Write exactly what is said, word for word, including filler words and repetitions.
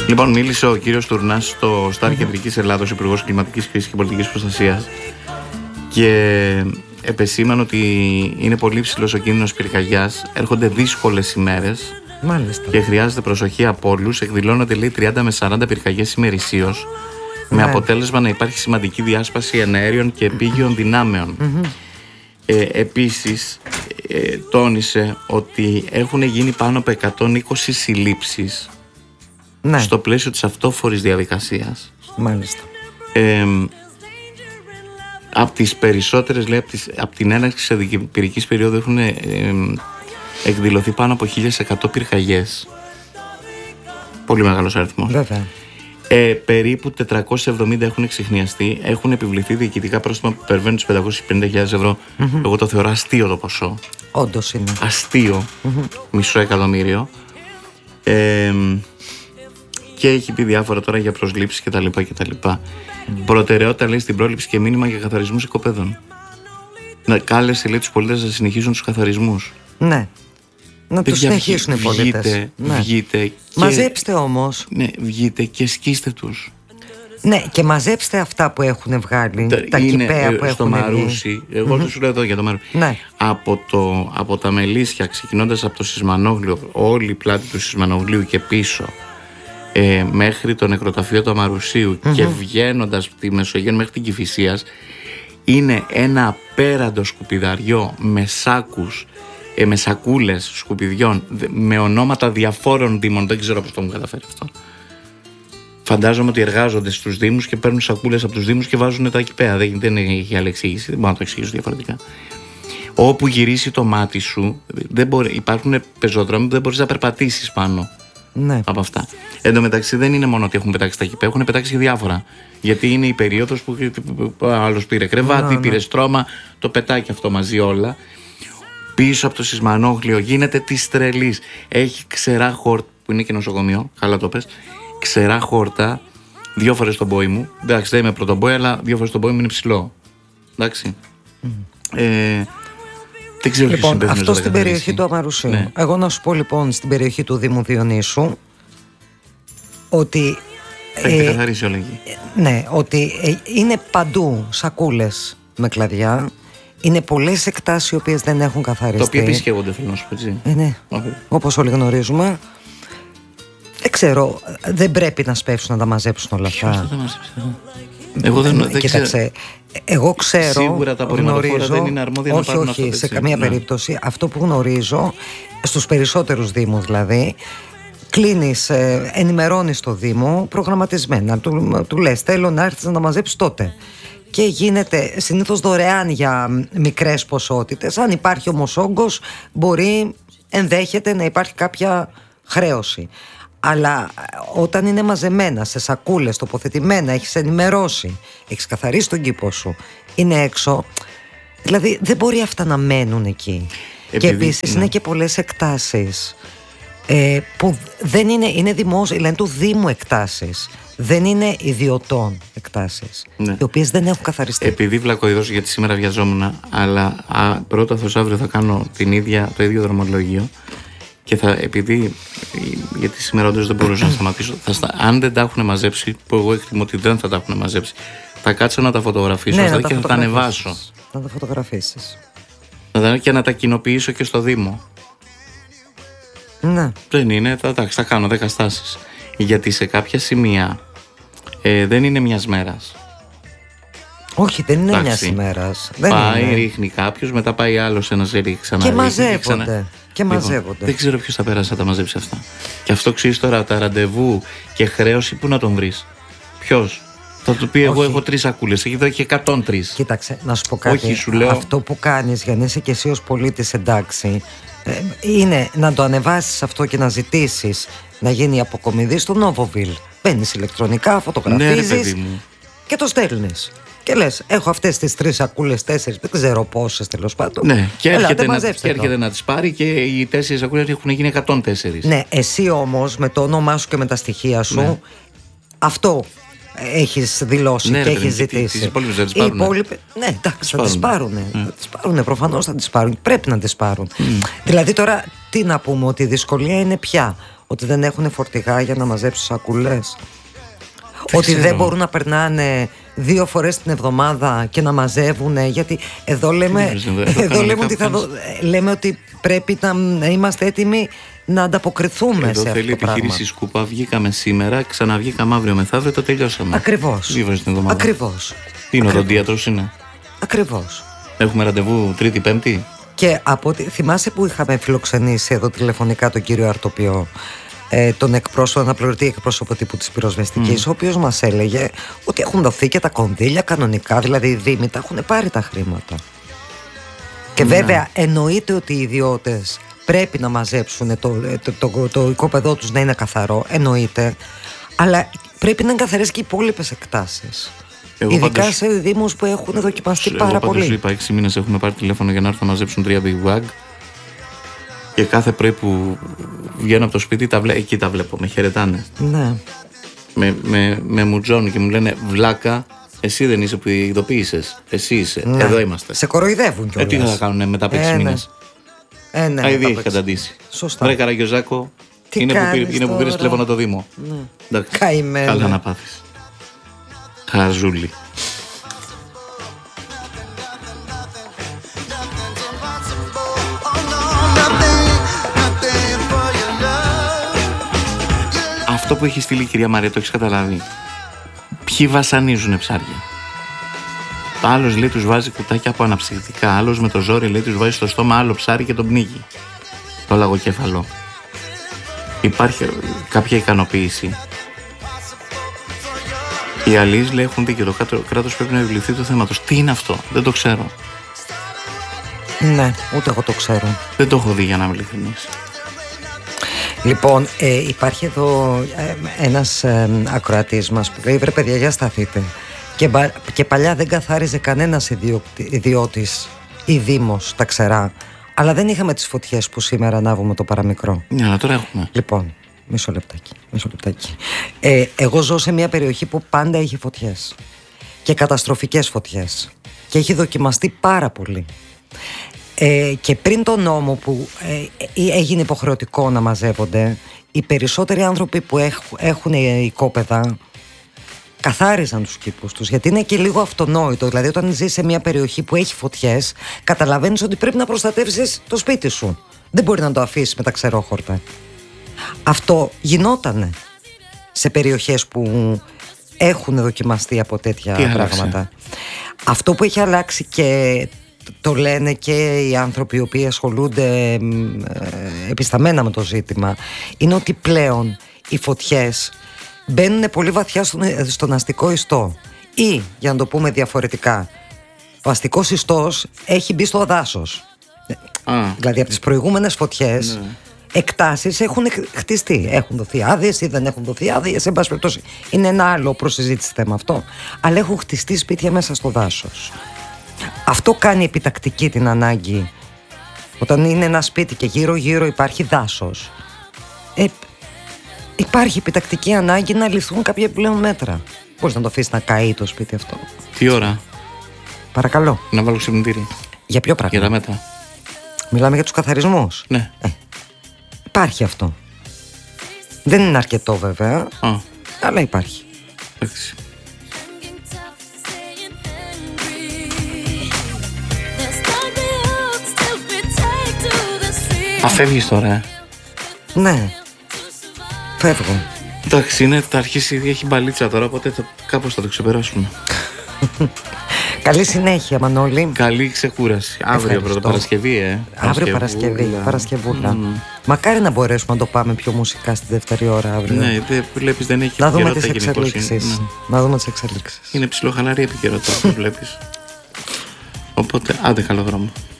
Λοιπόν, μίλησε ο κύριος Τουρνάς στο Σταρ Κεντρικής Ελλάδος, Υπουργός Κλιματικής Κρίσης και Πολιτικής Προστασίας, και επεσήμανε ότι είναι πολύ ψηλός ο κίνδυνος πυρκαγιάς, έρχονται δύσκολες ημέρες. Μάλιστα. Και χρειάζεται προσοχή από όλους. Εκδηλώνονται, λέει, τριάντα με σαράντα πυρκαγιές ημερησίως, με αποτέλεσμα να υπάρχει σημαντική διάσπαση εναέριων και επίγειων δυνάμεων. Mm-hmm. Ε, επίσης, ε, τόνισε ότι έχουν γίνει πάνω από εκατόν είκοσι συλλήψεις, ναι, στο πλαίσιο της αυτόφορης διαδικασίας. Μάλιστα. Ε, από τις περισσότερες, λέει, από, τις, από την έναρξη της πυρικής περίοδου έχουν ε, ε, εκδηλωθεί πάνω από χίλια εκατό πυρκαγιές. Πολύ μεγάλος αριθμός. Βέβαια. Ε, περίπου τετρακόσιες εβδομήντα έχουν εξιχνιαστεί. Έχουν επιβληθεί διοικητικά πρόστιμα που υπερβαίνουν τις πεντακόσιες πενήντα χιλιάδες ευρώ. Mm-hmm. Εγώ το θεωρώ αστείο το ποσό. Όντως είναι. Αστείο. Mm-hmm. Μισό εκατομμύριο. Ε, και έχει πει διάφορα τώρα για προσλήψεις κτλ. κτλ. Mm. Προτεραιότητα, λέει, στην πρόληψη και μήνυμα για καθαρισμούς οικοπαίδων. Να κάλεσε, λέει, τους πολίτες να συνεχίσουν τους καθαρισμούς. Ναι. Να τους συνεχίσουν οι πολίτες. Βγείτε, ναι. βγείτε και... Μαζέψτε όμως. Ναι, βγείτε και σκίστε τους. Ναι, και μαζέψτε αυτά που έχουν βγάλει. Τα, τα είναι, κυπαία που στο έχουν Μαρούσι. βγει. Εγώ Mm-hmm. το σου λέω εδώ για το Μαρούσι. Ναι. Από, το, από τα Μελίσια, ξεκινώντας από το Σισμανόγλιο, όλη η πλάτη του Σισμανογλίου και πίσω, ε, μέχρι το νεκροταφείο του Αμαρουσίου, mm-hmm. και βγαίνοντας τη Μεσογείο μέχρι την Κηφισίας, είναι ένα απέραντο σκουπιδαριό με σάκους, ε, με σακούλες σκουπιδιών, με ονόματα διαφόρων δήμων. Δεν ξέρω πώς το μου καταφέρει αυτό. Φαντάζομαι ότι εργάζονται στους δήμους και παίρνουν σακούλες από τους δήμους και βάζουν τα κηπαία. Δεν, δεν έχει άλλη εξήγηση, δεν μπορώ να το εξηγήσω διαφορετικά. Όπου γυρίσει το μάτι σου, δεν μπορεί, υπάρχουν πεζοδρόμοι που δεν μπορείς να περπατήσεις πάνω. Ναι. Από αυτά. Εν τω μεταξύ, δεν είναι μόνο ότι έχουν πετάξει τα κηπαία, έχουν πετάξει και διάφορα. Γιατί είναι η περίοδος που άλλος πήρε κρεβάτι, ναι, πήρε ναι. στρώμα, το πετάει και αυτό μαζί όλα. Πίσω από το Σισμανόγλιο γίνεται της τρελής. Έχει ξερά χόρτα, που είναι και νοσοκομείο, καλά το πες. Ξερά χόρτα, δύο φορές τον πόη μου. Εντάξει, δεν είμαι πρωτομπόη, αλλά δύο φορές τον πόη μου είναι ψηλό. Εντάξει. Mm. Ε, δεν ξέρω, λοιπόν, αυτό στην περιοχή του Αμαρουσίου. Ναι. Εγώ να σου πω, λοιπόν, στην περιοχή του Δήμου Διονύσου, ότι έχετε ε, καθαρίσει όλα εκεί. Ναι, ότι ε, είναι παντού σακούλες με κλαδιά. Είναι πολλές εκτάσεις οι οποίες δεν έχουν καθαριστεί. Το οποίο επίσης καίγονται, θέλω να σου πω, έτσι. Ε, ναι, okay. Όπως όλοι γνωρίζουμε. Δεν ξέρω, δεν πρέπει να σπεύσουν να τα μαζέψουν όλα αυτά. Ποιος θα τα μαζέψει? Εγώ δεν, δεν Κοίταξε, ξέρω. Εγώ ξέρω, σίγουρα τα απορριμματοφόρα δεν είναι αρμόδια όχι, να πάρουν όχι, αυτό. σε καμία ναι. περίπτωση. Αυτό που γνωρίζω, στους περισσότερους δήμους δηλαδή, κλείνεις, ε, ενημερώνεις το Δήμο προγραμματισμένα. Του, του λες, θέλω να έρθεις να τα μαζέψεις τότε. Και γίνεται συνήθως δωρεάν για μικρές ποσότητες. Αν υπάρχει όμως όγκος, μπορεί, ενδέχεται να υπάρχει κάποια χρέωση. Αλλά όταν είναι μαζεμένα σε σακούλες, τοποθετημένα, έχεις ενημερώσει, έχεις καθαρίσει τον κήπο σου, είναι έξω, δηλαδή δεν μπορεί αυτά να μένουν εκεί. Επειδή, και επίσης ναι. είναι και πολλές εκτάσεις ε, που δεν είναι, είναι δημόσιες, λένε του Δήμου εκτάσεις. Δεν είναι ιδιωτών εκτάσεις, ναι. οι οποίες δεν έχουν καθαριστεί. Επειδή βλακοειδώς, γιατί σήμερα βιαζόμουν, αλλά α, πρώτα θα αύριο θα κάνω την ίδια, το ίδιο δρομολόγιο. Και θα, επειδή, γιατί σήμερα όντως δεν μπορούσα να σταματήσω, θα στα, αν δεν τα έχουν μαζέψει, που εγώ εκτιμώ ότι δεν θα τα έχουν μαζέψει, θα κάτσω να τα φωτογραφίσω, ναι, θα και θα τα ανεβάσω. Να τα φωτογραφίσεις. Να, και να τα κοινοποιήσω και στο Δήμο. Ναι. Δεν είναι, θα, θα, θα κάνω δέκα στάσεις. Γιατί σε κάποια σημεία ε, δεν είναι μιας μέρας. Όχι, δεν είναι μιας ημέρας. Πάει, είναι. ρίχνει κάποιος, μετά πάει άλλος ένας ρίχνει, ξανά και ρίχνει. Μαζεύονται. Ξανά... Και μαζεύονται. Λοιπόν, δεν ξέρω ποιος θα πέρασε να τα μαζέψει αυτά. Και αυτό ξέρεις τώρα, τα ραντεβού και χρέωση, πού να τον βρεις? Ποιος? Θα του πει, εγώ έχω τρεις σακούλες, εκεί εδώ έχει εκατόν τρία. Κοίταξε, να σου πω κάτι. Όχι, σου λέω... Αυτό που κάνεις για να είσαι και εσύ ως πολίτης εντάξει, είναι να το ανεβάσεις αυτό και να ζητήσεις να γίνει η αποκομιδή στο Νόβοβιλ. Μπαίνεις ηλεκτρονικά, φωτογραφίζεις, ναι, και το στέλνεις. Και λες, έχω αυτές τις τρεις σακούλες, τέσσερις, δεν ξέρω πόσες τέλος πάντων. Ναι, και έρχεται, Ελάτε, να, και έρχεται να τις πάρει και οι τέσσερις σακούλες έχουν γίνει εκατόν τέσσερα. Ναι, εσύ όμως με το όνομά σου και με τα στοιχεία σου, ναι, αυτό έχεις δηλώσει, ναι, και έχεις ζητήσει. Τις υπόλοιπες δεν τις πάρουν. Υπόλοιπες, ναι, εντάξει, θα τις πάρουν. Mm. Θα τις πάρουν, προφανώς θα τις πάρουν. Πρέπει να τις πάρουν. Mm. Δηλαδή τώρα, τι να πούμε, ότι η δυσκολία είναι πια ότι δεν έχουν φορτηγά για να μαζέψουν σακούλες, Δεν ότι ξέρω. δεν μπορούν να περνάνε δύο φορές την εβδομάδα και να μαζεύουν, γιατί εδώ λέμε, Εδώ εδώ κανονικά λέμε, ότι θα, κάνεις. δω- λέμε ότι πρέπει να είμαστε έτοιμοι να ανταποκριθούμε Εδώ σε θέλει αυτό το πράγμα. επιχείρηση σκούπα. Βγήκαμε σήμερα, ξαναβγήκαμε αύριο μεθαύριο, το τελειώσαμε. Ακριβώς. Δύο φορές την εβδομάδα. Ακριβώς. Τι είναι, ο Ακριβώς. οδοντίατρος είναι. Ακριβώς. Έχουμε ραντεβού Τρίτη, Πέμπτη. Και από ότι θυμάσαι που είχαμε φιλοξενήσει εδώ τηλεφωνικά τον κύριο Αρτοπιό, ε, τον εκπρόσωπο, αναπληρωτή εκπρόσωπο τύπου της πυροσβεστικής, ο οποίος μας έλεγε ότι έχουν δοθεί και τα κονδύλια κανονικά, δηλαδή οι Δήμοι τα έχουν πάρει τα χρήματα. Και βέβαια εννοείται ότι οι ιδιώτες πρέπει να μαζέψουν το, το, το, το, το οικόπεδό τους να είναι καθαρό, εννοείται, αλλά πρέπει να είναι καθαρές και οι υπόλοιπες εκτάσεις. Εγώ Ειδικά πάντως- σε Δήμους που έχουν δοκιμαστεί Εγώ πάρα πάντως σου πολύ. είπα, έξι μήνες έχουμε πάρει τηλέφωνο για να έρθουν να μαζέψουν τρία big bag. Και κάθε πρωί που βγαίνω από το σπίτι, τα βλέ... εκεί τα βλέπω, με χαιρετάνε. Ναι. Με, με, με μουτζώνουν και μου λένε βλάκα, εσύ δεν είσαι που ειδοποίησες. Εσύ είσαι. Ναι. Εδώ είμαστε. Σε κοροϊδεύουν Ε, κιόλας. τι θα κάνουν μετά από Ε, έξι ναι. μήνες. Ε, ναι, Α, ήδη μετά έχει από έξι. καταντήσει. Σωστά. Βρε Καραγιοζάκο, Τι είναι που, κάνεις πήρε, είναι που πήρες τώρα? τηλέφωνο το Δήμο. Ναι. Εντάξει. Καημένε. Καλά να πάθεις. Χαζούλη. Αυτό που έχει στείλει η κυρία Μαρία, το έχεις καταλάβει. Ποιοι βασανίζουνε ψάρια. Άλλος λέει τους βάζει κουτάκια από αναψυκτικά. Άλλος με το ζόρι λέει τους βάζει στο στόμα άλλο ψάρι και τον πνίγει. Το λαγοκέφαλο. Υπάρχει κάποια ικανοποίηση. Οι αλλοίς λέει έχουν δίκιο. Το κράτο- κράτος πρέπει να επιβληθεί του θέματος. Τι είναι αυτό, δεν το ξέρω. Ναι, ούτε εγώ το ξέρω. Δεν το έχω δει για να είμαι ειλικρινής. Λοιπόν, ε, υπάρχει εδώ ε, ένας ε, ακροατής μας που λέει: βρε παιδιά, για σταθείτε. Και, μπα- και παλιά δεν καθάριζε κανένας ιδιοκτη- ιδιώτης ή δήμος τα ξερά. Αλλά δεν είχαμε τις φωτιές που σήμερα ανάβουμε το παραμικρό. Ναι, αλλά τώρα έχουμε. Λοιπόν, μισό λεπτάκι, μισό λεπτάκι. Ε, εγώ ζω σε μια περιοχή που πάντα είχε φωτιές. Και καταστροφικές φωτιές. Και έχει δοκιμαστεί πάρα πολύ. Ε, και πριν τον νόμο που ε, ε, έγινε υποχρεωτικό να μαζεύονται, οι περισσότεροι άνθρωποι που έχ- έχουν οικόπεδα καθάριζαν τους κήπους τους, γιατί είναι και λίγο αυτονόητο. Δηλαδή, όταν ζεις σε μια περιοχή που έχει φωτιές, καταλαβαίνεις ότι πρέπει να προστατεύσεις το σπίτι σου. Δεν μπορεί να το αφήσεις με τα ξερόχορτα. Αυτό γινότανε σε περιοχές που έχουν δοκιμαστεί από τέτοια Τι άλλαξε? πράγματα. Αυτό που έχει αλλάξει, και το λένε και οι άνθρωποι οι οποίοι ασχολούνται μ, ε, επισταμένα με το ζήτημα, είναι ότι πλέον οι φωτιές μπαίνουν πολύ βαθιά στον, στον αστικό ιστό. Ή, για να το πούμε διαφορετικά, ο αστικός ιστός έχει μπει στο δάσος. Α, Δηλαδή από τις προηγούμενες φωτιές, Ναι. εκτάσεις έχουν χτιστεί. Έχουν δοθεί άδειες ή δεν έχουν δοθεί άδειες. Εν πάση περιπτώσει, είναι ένα άλλο προσυζήτηση θέμα αυτό. Αλλά έχουν χτιστεί σπίτια μέσα στο δάσος. Αυτό κάνει επιτακτική την ανάγκη. Όταν είναι ένα σπίτι και γύρω-γύρω υπάρχει δάσος, ε, υπάρχει επιτακτική ανάγκη να ληφθούν κάποια επιπλέον μέτρα. Μπορείς να το αφήσεις να καεί το σπίτι αυτό? τι ώρα Παρακαλώ. να βάλω ξυπνητήρι Για ποιο για πράγμα? τα μέτρα. Μιλάμε για τους καθαρισμούς. Ναι. Υπάρχει αυτό. Δεν είναι αρκετό βέβαια, Α, αλλά υπάρχει. εντάξει. Α, φεύγεις τώρα, ε. Ναι. Φεύγω. Εντάξει, είναι, θα αρχίσει, έχει μπαλίτσα τώρα, οπότε θα, κάπως θα το ξεπεράσουμε. Καλή συνέχεια, Μανώλη. Καλή ξεκούραση. Αύριο Ευχαριστώ. πρώτα Παρασκευή, ε. Αύριο Παρασκευή. Παρασκευούλα. Μακάρι να μπορέσουμε να το πάμε πιο μουσικά στη δεύτερη ώρα αύριο. Ναι, δεν βλέπεις, δεν έχει Να δούμε επικαιρότητα τις γενικώς. εξελίξεις. Είναι, ναι. Να δούμε τις εξελίξεις. Είναι ψιλοχαλαρή επικαιρότητα, το βλέπεις. Οπότε, άντε καλό δρόμο.